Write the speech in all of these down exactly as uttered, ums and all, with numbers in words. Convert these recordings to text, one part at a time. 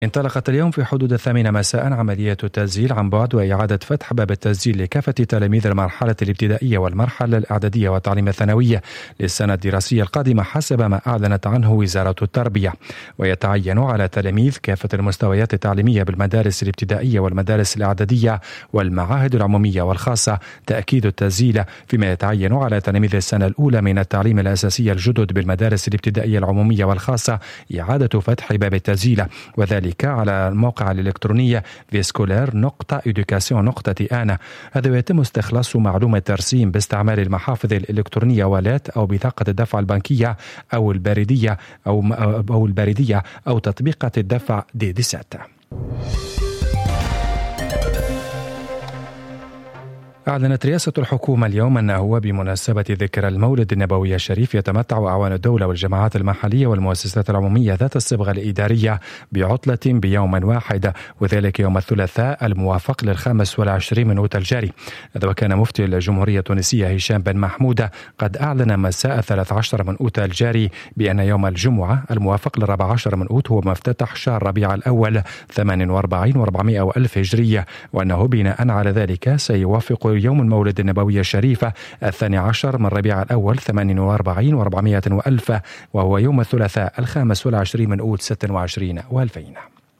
انطلقت اليوم في حدود الثامنة مساء عملية تسجيل عن بعد وإعادة فتح باب التسجيل لكافة تلاميذ المرحلة الابتدائية والمرحلة الإعدادية والتعليم الثانوية للسنة الدراسية القادمة حسب ما أعلنت عنه وزارة التربية. ويتعين على تلاميذ كافة المستويات التعليمية بالمدارس الابتدائية والمدارس الإعدادية والمعاهد العمومية والخاصة تأكيد التسجيل، فيما يتعين على تلاميذ السنة الأولى من التعليم الأساسي الجدد بالمدارس الابتدائية العمومية والخاصة إعادة فتح باب التسجيل، وذلك على الموقع الإلكتروني فيسكولير نقطة إدوكاسيون نقطة آنا. هذا ويتم استخلاص معلومة ترسيم باستعمال المحافظ الإلكترونية والات أو بطاقة الدفع البنكية أو البريدية أو أو البريدية أو تطبيقات الدفع دي دي سات. أعلنت رئاسة الحكومة اليوم أنه بمناسبة ذكرى المولد النبوي الشريف يتمتع أعوان الدولة والجماعات المحلية والمؤسسات العمومية ذات الصبغة الإدارية بعطلة بيوم واحد، وذلك يوم الثلاثاء الموافق للخامس والعشرين من أوت الجاري. هذا وكان مفتي الجمهورية التونسية هشام بن محمود قد أعلن مساء الثالث عشر من أوت الجاري بأن يوم الجمعة الموافق للرابع عشر من أوت هو مفتتح شهر ربيع الأول ثمانية وأربعين وأربعمائة وألف هجرية، وأنه بناء على ذلك سيوافق يوم المولد النبوي الشريف الثاني عشر من ربيع الأول ثمانية وأربعين وأربعمائة وألف، وهو يوم الثلاثاء الخامس والعشرين من أوت ستة وعشرين وألفين.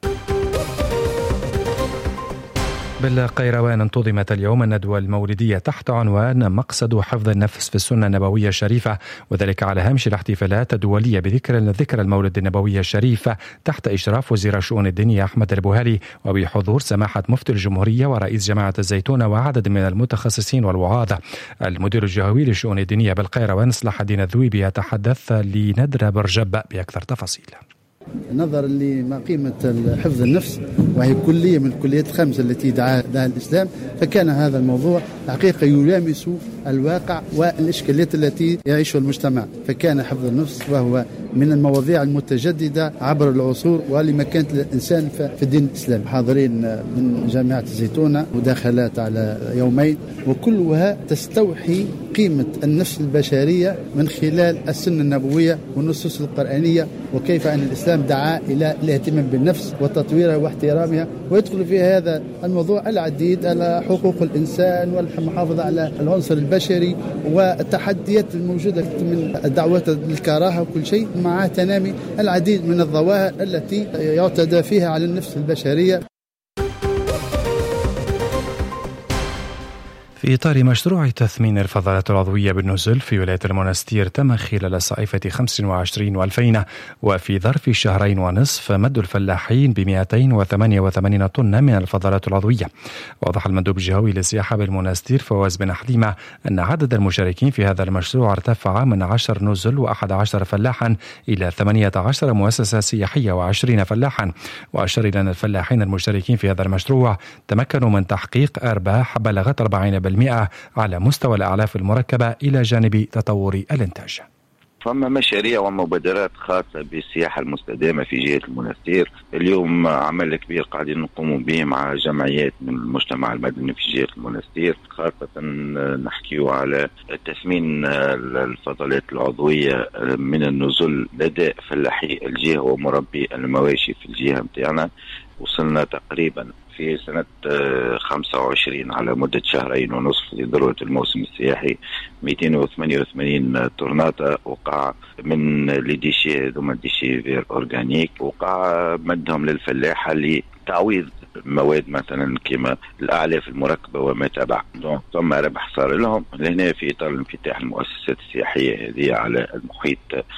بالقيروان انتظمت اليوم الندوة المولدية تحت عنوان مقصد حفظ النفس في السنة النبوية الشريفة، وذلك على هامش الاحتفالات الدولية بذكر ذكرى المولد النبوي الشريف تحت إشراف وزير الشؤون الدينية أحمد البوهلي، وبحضور سماحة مفتي الجمهورية ورئيس جماعة الزيتون وعدد من المتخصصين والوعاظ. المدير الجهوي للشؤون الدينية بالقيروان صلاح الدين الذويبي يتحدث لندرة برجب بأكثر تفاصيل. نظرا لما قيمة حفظ النفس وهي كلية من الكليات الخمسة التي دعا لها الإسلام، فكان هذا الموضوع حقيقة يلامس الواقع والإشكاليات التي يعيشها المجتمع، فكان حفظ النفس وهو من المواضيع المتجددة عبر العصور ولمكانة الإنسان في الدين الإسلامي. حاضرين من جامعة الزيتونة مداخلات على يومين وكلها تستوحي قيمة النفس البشرية من خلال السنة النبوية والنصوص القرآنية، وكيف أن الإسلام دعا إلى الاهتمام بالنفس وتطويرها واحترامها، ويدخل في هذا الموضوع العديد على حقوق الإنسان والمحافظة على العنصر البشري والتحديات الموجودة من دعوات الكراهة وكل شيء، مع تنامي العديد من الظواهر التي يعتدى فيها على النفس البشرية. في إطار مشروع تثمين الفضلات العضوية بالنزل في ولاية المنستير تم خلال صيفة خمسة وعشرين وألفين وفي ظرف شهرين ونصف مد الفلاحين ب مئتين وثمانية وثمانين طن من الفضلات العضوية. وضح المندوب الجهوي للسياحة بالمنستير فواز بن حليمة أن عدد المشاركين في هذا المشروع ارتفع من عشر نزل وأحد عشر فلاحا إلى ثمانية عشر مؤسسة سياحية وعشرين فلاحا. وأشار إلى أن الفلاحين المشاركين في هذا المشروع تمكنوا من تحقيق أرباح بلغت أربعين بالمئة على مستوى الأعلاف المركبة إلى جانب تطور الإنتاج. فما مشاريع ومبادرات خاصة بالسياحة المستدامة في جهة المنستير. اليوم عمل كبير قاعدين نقوم به مع جمعيات من المجتمع المدني في جهة المنستير، خاصة نحكيو على تثمين الفضلات العضوية من النزل لدى فلاحي الجهة ومربي المواشي في الجهة متاعنا. وصلنا تقريبا في سنة خمسة وعشرين على مدة شهرين ونصف لذروة الموسم السياحي مئتين وثمانية وثمانين طرناطة وقع من لديشي ذوما ديشي فير أورغانيك، وقع مدهم للفلاحة لتعويض مواد مثلا كما الأعلاف المركبة وما تبع. ثم ربح صار لهم لهنا في إطار انفتاح المؤسسات السياحية هذه على المحيط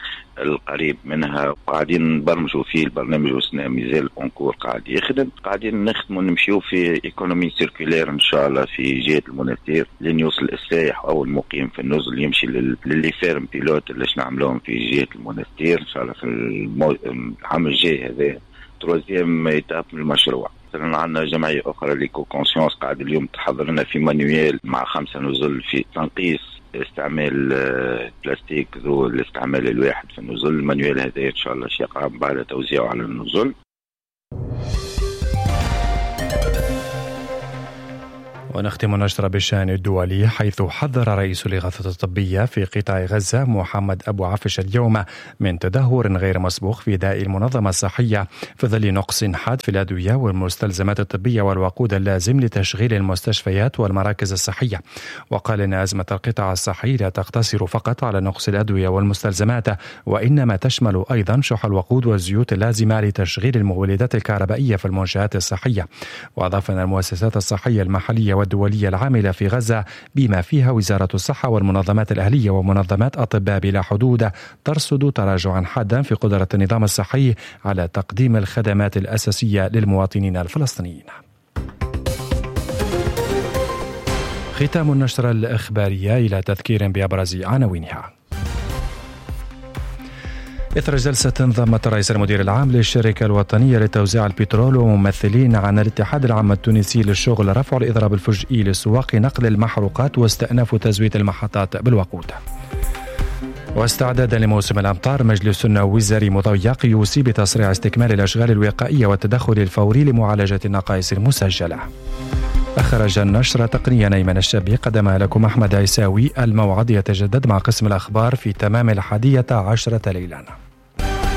القريب منها، قاعدين نبرمجوا فيه البرنامج وسنا ميزال أونكور قاعد يخدم، قاعدين نخدموا نمشيو في ايكونومي سيركولير ان شاء الله في جهة المنستير لين يوصل السائح او المقيم في النزل يمشي للي فيرم بيلوت اللي نعملوهم في جهة المنستير ان شاء الله في المو... العام الجاي. هذا تروزيام ايتاب من المشروع. مثلا عندنا جمعية أخرى ليكو كونسيونس قاعد اليوم تحضر لنا في مانويال مع خمسة نزل في تنقيص استعمال بلاستيك ذو الاستعمال الواحد في النزل. المانويال هذا إن شاء الله شيقع بعد توزيعه على النزل. ونختم النشرة بالشأن الدولي، حيث حذر رئيس الإغاثة الطبية في قطاع غزة محمد أبو عفش اليوم من تدهور غير مسبوق في داء المنظمة الصحية في ظل نقص حاد في الأدوية والمستلزمات الطبية والوقود اللازم لتشغيل المستشفيات والمراكز الصحية. وقال إن أزمة القطاع الصحي لا تقتصر فقط على نقص الأدوية والمستلزمات، وإنما تشمل أيضا شح الوقود والزيوت اللازمة لتشغيل المولدات الكهربائية في المنشآت الصحية. وأضاف أن المؤسسات الصحية المحلية والدولية العاملة في غزة بما فيها وزارة الصحة والمنظمات الأهلية ومنظمات أطباء بلا حدود ترصد تراجعا حادا في قدرة النظام الصحي على تقديم الخدمات الأساسية للمواطنين الفلسطينيين. ختام النشرة الإخبارية إلى تذكير بأبرز عناوينها. إثر جلسة انضمت رئيس المدير العام للشركة الوطنية لتوزيع البترول وممثلين عن الاتحاد العام التونسي للشغل رفع الإضراب الفجئي لسواق نقل المحروقات واستئناف تزويد المحطات بالوقود. واستعدادا لموسم الأمطار، مجلس وزاري مضيق يوصي بتسريع استكمال الأشغال الوقائية والتدخل الفوري لمعالجة النقائص المسجلة. أخرج النشر تقنيا أيمن الشابي، قدمها لكم أحمد عيساوي. الموعد يتجدد مع قسم الأخبار في تمام الحادية عشرة ليلا.